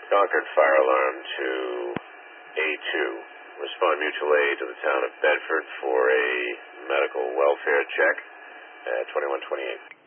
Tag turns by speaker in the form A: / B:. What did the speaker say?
A: Concord Fire Alarm to A2. Respond mutual aid to the town of Bedford for a medical welfare check at 2128.